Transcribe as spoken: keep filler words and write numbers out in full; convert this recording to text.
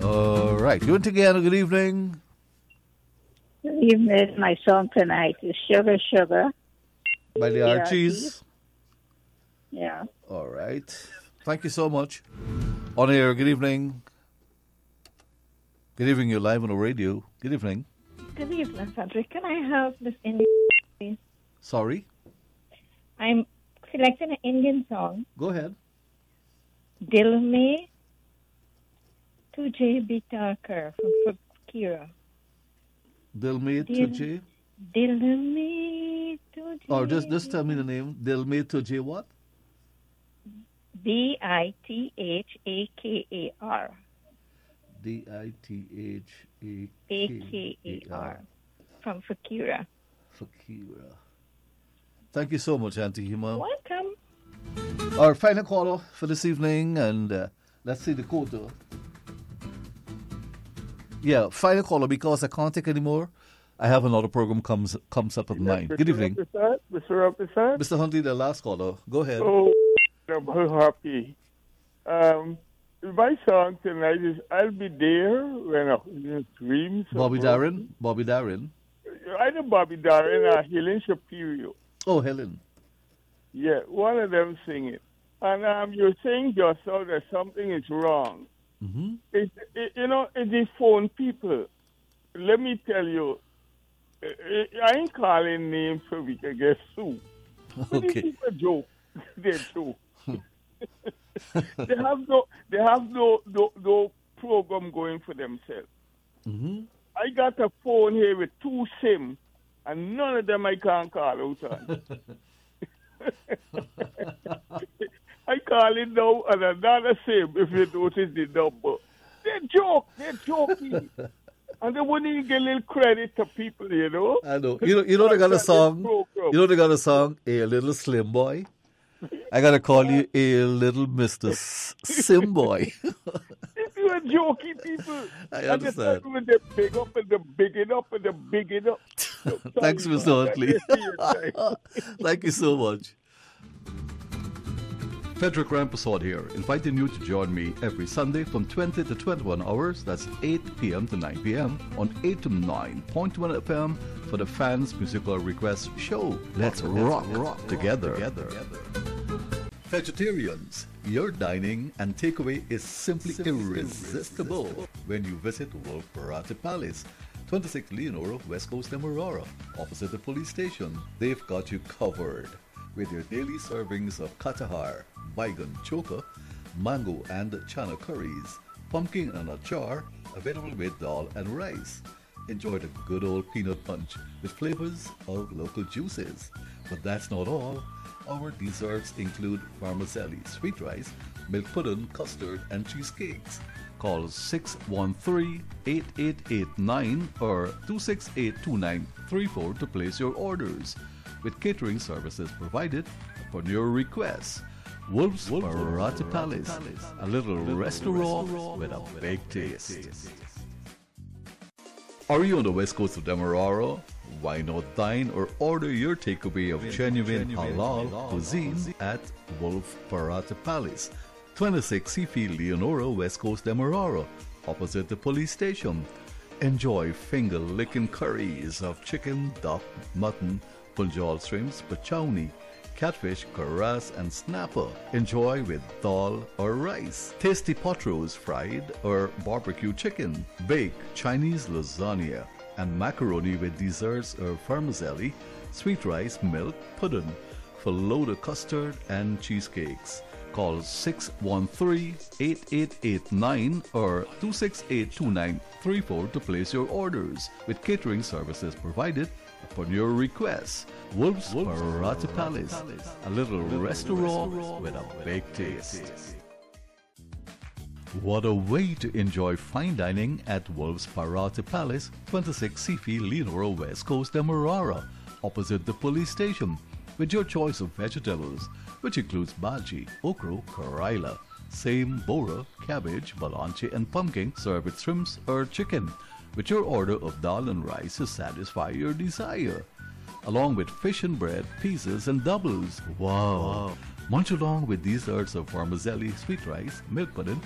All right. You want to get a good evening? Good evening. My song tonight is Sugar Sugar. By the Archies. Yeah. All right. Thank you so much. On air, good evening. Good evening, you're live on the radio. Good evening. Good evening, Patrick. Can I have this Indian, please? Sorry? I'm selecting an Indian song. Go ahead. Dil Mein Tujhe Bitar Kar from Fakira. Dil Mein Dil- Tujhe? Dil Mein Tujhe. Or just, just tell me the name. Dil Mein Tujhe what? B I T H A K A R. D I T H A A K A R. From Fakira. Fakira. Thank you so much, Auntie Hima. Welcome. Our final caller for this evening, and uh, let's see the quota. Yeah, final caller because I can't take anymore. I have another program comes comes up at Yes, nine. Mister Good evening, Officer, Mister Officer. Mister Huntley, the last caller. Go ahead. Oh, I'm so happy. Um, my song tonight is "I'll Be There When a Dreams." of Bobby Roses." Darin. Bobby Darin. Either Bobby Darin or Helen Shapiro. Oh, Helen. Yeah, one of them sing it. And um, you're saying just now that something is wrong. Mm-hmm. It, it, you know, it is phone people. Let me tell you, I I ain't calling names so we can get sued. But these Okay. people joke. They joke. they have no, they have no, no, no program going for themselves. Mm-hmm. I got a phone here with two SIM, and none of them I can't call out on. I call it now and another SIM if you notice the number. They joke, they're joking. And they wouldn't even give a little credit to people, you know. I know. You know. You know they got a song. Program. You know they got a song. A little slim boy. I gotta call you a little Mister S- Sim boy. You are joking people. I And they understand. start with the big up and the big it up and the big it up. So Thanks, sorry, Mister man. Huntley. That's serious, right? Thank you so much. Frederick Rampaswad here, inviting you to join me every Sunday from twenty to twenty-one hours, that's eight p.m. to nine p.m. on eight to nine point one F M for the Fans Musical Request Show. Let's rock, rock together. together. Vegetarians, your dining and takeaway is simply irresistible when you visit Wolf Parate Palace, twenty-six Leonora, West Coast Demerara, opposite the police station. They've got you covered with your daily servings of katahar, baigan choka, mango and chana curries, pumpkin and achar, available with dal and rice. Enjoy the good old peanut punch with flavors of local juices. But that's not all. Our desserts include vermicelli, sweet rice, milk pudding, custard, and cheesecakes. Call six one three, eight eight eight nine or two six eight two nine three four to place your orders, with catering services provided upon your request. Wolf's Parate Palace, a little restaurant with a big taste. Are you on the west coast of Demerara? Why not dine or order your takeaway of genuine halal cuisine at Wolf Parate Palace, twenty-six Seafield Leonora, West Coast Demerara, opposite the police station. Enjoy finger-licking curries of chicken, duck, mutton, punjal shrimps, pachowni, catfish, karas, and snapper. Enjoy with dal or rice. Tasty pot roast fried or barbecue chicken, baked Chinese lasagna, and macaroni with desserts or vermicelli, sweet rice, milk, pudding, for loaded custard and cheesecakes. Call six one three, eight eight eight nine or two six eight two nine three four to place your orders, with catering services provided upon your request. Wolf's Parate Palace, a little restaurant with a big taste. What a way to enjoy fine dining at Wolf's Parate Palace, twenty-six Seafield Leonora, West Coast Demerara, opposite the police station, with your choice of vegetables, which includes bhaji, okra, karaila, same, bora, cabbage, balanchi, and pumpkin, served with shrimps or chicken, with your order of dal and rice to satisfy your desire, along with fish and bread, pizzas, and doubles. Wow! Munch along with desserts of vermicelli, sweet rice, milk pudding,